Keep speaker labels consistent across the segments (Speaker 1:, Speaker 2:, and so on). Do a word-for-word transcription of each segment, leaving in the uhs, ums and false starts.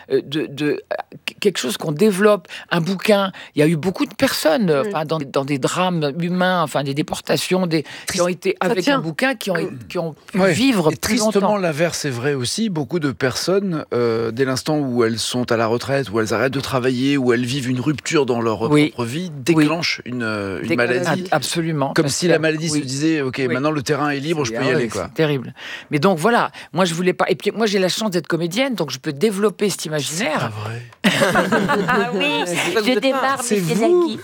Speaker 1: euh, de, de quelque chose qu'on développe, un bouquin. Il y a eu beaucoup de personnes,
Speaker 2: Oui.
Speaker 1: enfin, dans, dans des drames humains, enfin des déportations, des, qui ont été avec
Speaker 2: tient.
Speaker 1: un bouquin, qui ont, qui ont pu
Speaker 3: Ouais.
Speaker 1: vivre
Speaker 3: Et
Speaker 1: plus
Speaker 3: tristement,
Speaker 1: longtemps.
Speaker 3: l'inverse est vrai aussi. Beaucoup de personnes, euh, dès l'instant où elles sont à la retraite, où elles arrêtent de travailler, où elles vivent une rupture dans leur
Speaker 1: Oui.
Speaker 3: propre vie, déclenchent une, euh, une
Speaker 1: Des-
Speaker 3: maladie.
Speaker 1: Ah, absolument.
Speaker 3: Comme
Speaker 1: Parce
Speaker 3: si
Speaker 1: que-
Speaker 3: la maladie
Speaker 1: oui.
Speaker 3: se disait, ok,
Speaker 1: Oui.
Speaker 3: maintenant le terrain est libre, je peux y
Speaker 1: Ah
Speaker 3: aller,
Speaker 1: ouais,
Speaker 3: quoi.
Speaker 1: c'est terrible. Mais donc voilà, moi je voulais pas. Et puis moi j'ai la chance d'être comédienne, donc je peux développer cet
Speaker 3: Pas
Speaker 1: imaginaire.
Speaker 3: vrai.
Speaker 4: Ah oui, je démarre,
Speaker 3: C'est
Speaker 4: monsieur
Speaker 3: vous.
Speaker 4: Nagui.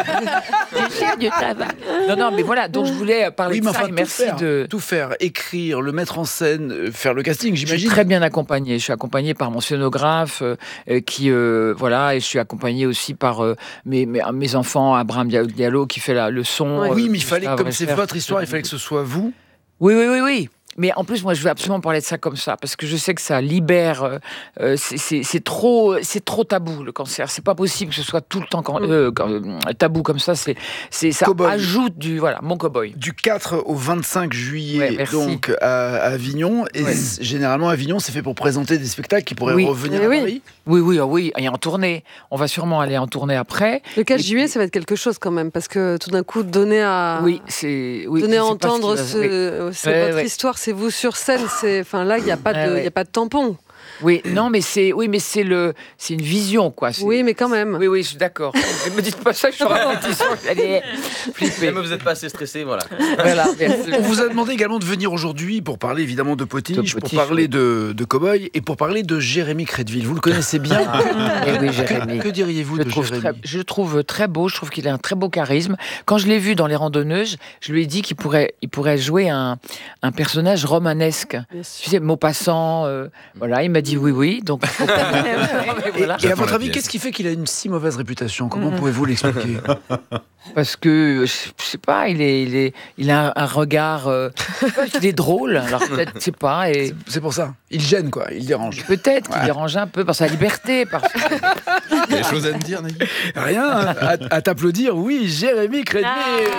Speaker 4: Je cherche du travail.
Speaker 1: Non, non, mais voilà, donc je voulais parler
Speaker 3: Oui,
Speaker 1: de
Speaker 3: mais
Speaker 1: ça.
Speaker 3: enfin,
Speaker 1: et
Speaker 3: tout
Speaker 1: merci
Speaker 3: faire,
Speaker 1: de.
Speaker 3: tout faire, écrire, le mettre en scène, euh, faire le casting,
Speaker 1: Je suis
Speaker 3: j'imagine.
Speaker 1: très bien accompagnée. Je suis accompagnée par mon scénographe, euh, euh, qui euh, voilà, et je suis accompagnée aussi par euh, mes, mes, mes enfants, Abraham Diallo qui fait la, le son.
Speaker 2: Ouais.
Speaker 1: euh,
Speaker 3: Oui, mais il fallait,
Speaker 1: Gustave
Speaker 3: comme c'est
Speaker 1: Recher.
Speaker 3: votre histoire, il fallait que ce soit vous.
Speaker 1: Oui, oui, oui, oui. Mais en plus, moi, je veux absolument parler de ça comme ça, parce que je sais que ça libère. euh, euh, c'est- c'est c'est trop, c'est trop tabou le cancer. C'est pas possible que ce soit tout le temps can- euh, can- euh, tabou comme ça. C'est, c'est ça
Speaker 3: Cow-boy.
Speaker 1: ajoute du voilà, mon cow-boy.
Speaker 3: Du quatre au vingt-cinq juillet,
Speaker 1: Ouais, merci.
Speaker 3: donc à, à Avignon. Et
Speaker 1: Ouais.
Speaker 3: c- généralement, Avignon, c'est fait pour présenter des spectacles qui pourraient
Speaker 1: Oui.
Speaker 3: revenir
Speaker 2: Eh
Speaker 3: à
Speaker 2: oui.
Speaker 3: Paris.
Speaker 1: Oui, oui, ah oui. Et en tournée, on va sûrement aller en tournée après.
Speaker 2: Le quatre
Speaker 1: Et
Speaker 2: juillet,
Speaker 1: puis-
Speaker 2: ça va être quelque chose quand même, parce que tout d'un coup, donner à,
Speaker 1: Oui, c'est oui,
Speaker 2: donner
Speaker 1: je
Speaker 2: à
Speaker 1: sais pas ce
Speaker 2: entendre
Speaker 1: qui va-
Speaker 2: ce,
Speaker 1: oui.
Speaker 2: euh, c'est
Speaker 1: Ouais,
Speaker 2: votre
Speaker 1: ouais.
Speaker 2: histoire, c'est vous sur scène. C'est, enfin là, il n'y a pas de,
Speaker 1: Ouais,
Speaker 2: il
Speaker 1: ouais.
Speaker 2: y a pas de tampon.
Speaker 1: Oui, non, mais c'est oui, mais c'est le, c'est une vision quoi. C'est-
Speaker 2: Oui, mais quand même.
Speaker 1: Oui, oui, je suis d'accord. Ne me dites pas ça, je suis en répétition. J'allais flipper.
Speaker 5: Mais vous n'êtes pas assez stressé, voilà.
Speaker 1: Voilà, merci.
Speaker 3: On vous a demandé également de venir aujourd'hui pour parler évidemment de Potiche,
Speaker 1: De
Speaker 3: pour
Speaker 1: Potiche,
Speaker 3: parler
Speaker 1: oui.
Speaker 3: de, de Cowboy et pour parler de Jérémy Crédville. Vous le connaissez bien.
Speaker 1: Eh oui, Jérémy.
Speaker 3: Que, que diriez-vous
Speaker 1: Je
Speaker 3: de
Speaker 1: trouve,
Speaker 3: Jérémy
Speaker 1: très, je le trouve très beau, je trouve qu'il a un très beau charisme. Quand je l'ai vu dans Les Randonneuses, je lui ai dit qu'il pourrait, il pourrait jouer un, un personnage romanesque.
Speaker 2: Bien sûr.
Speaker 1: Tu sais, Maupassant, euh, voilà, il m'a dit oui, oui. Donc, il faut pas-
Speaker 3: Et,
Speaker 1: Voilà.
Speaker 3: et à
Speaker 6: J'attends
Speaker 3: votre
Speaker 6: la
Speaker 3: avis,
Speaker 6: pièce.
Speaker 3: qu'est-ce qui fait qu'il a une si mauvaise réputation? Comment pouvez-vous l'expliquer?
Speaker 1: Parce que, je je sais pas, il, est, il, est, il a un, un regard. euh, je sais pas, il est drôle, alors peut-être, je sais pas. Et
Speaker 3: C'est pour ça. Il gêne, quoi. Il dérange.
Speaker 1: peut-être qu'il
Speaker 3: Ouais.
Speaker 1: dérange un peu par sa liberté. Par...
Speaker 6: Il y a des choses à me dire, Nagui?
Speaker 3: Rien à, à t'applaudir. Oui, Jérémy Crédville.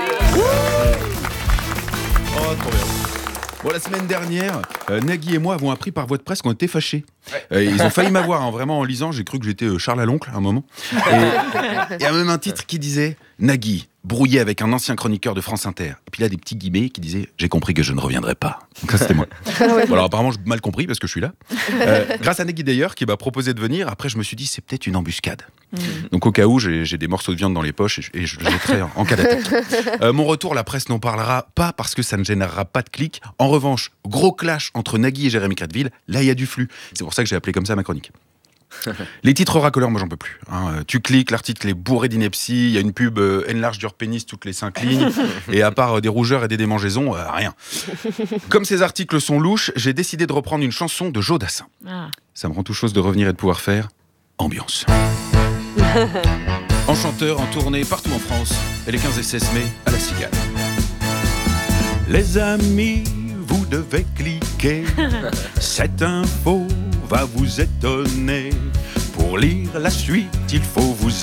Speaker 6: Oh, trop bien. Bon, la semaine dernière, euh, Nagui et moi avons appris par voie de presse qu'on était fâchés. Euh, ils ont failli m'avoir, hein, vraiment en lisant, j'ai cru que j'étais euh, Charles à l'oncle à un moment. Et il y a même un titre qui disait Nagui, brouillé avec un ancien chroniqueur de France Inter. Et puis là, des petits guillemets qui disaient J'ai compris que je ne reviendrai pas. Donc ça, c'était moi. Bon, alors apparemment, j'ai mal compris parce que je suis là. Euh, grâce à Nagui d'ailleurs, qui m'a proposé de venir. Après, je me suis dit C'est peut-être une embuscade. Donc au cas où, j'ai j'ai des morceaux de viande dans les poches et je, et je le jetterai en, en cas d'attaque. Euh, mon retour, la presse n'en parlera pas parce que ça ne générera pas de clics. En revanche, gros clash entre Nagui et Jérémy Crédville. Là, il y a du flux. C'est pour ça que j'ai appelé comme ça ma chronique. Les titres racoleurs, moi j'en peux plus. hein. Euh, Tu cliques, l'article est bourré d'ineptie, il y a une pub euh, enlarge your pénis toutes les cinq lignes, et à part euh, des rougeurs et des démangeaisons, euh, rien. Comme ces articles sont louches, j'ai décidé de reprendre une chanson de Joe Dassin.
Speaker 4: Ah.
Speaker 6: Ça me rend tout chose de revenir et de pouvoir faire ambiance. En chanteur, en tournée, partout en France, et les quinze et seize mai à la Cigale. Les amis, vous devez cliquer. Cette info va vous étonner. Pour lire la suite, il faut vous